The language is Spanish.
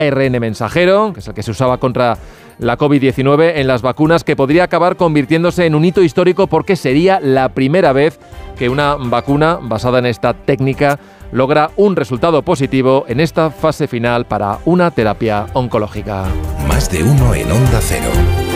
ARN mensajero, que es el que se usaba contra la COVID-19 en las vacunas, que podría acabar convirtiéndose en un hito histórico porque sería la primera vez que una vacuna basada en esta técnica logra un resultado positivo en esta fase final para una terapia oncológica. Más de uno en Onda Cero.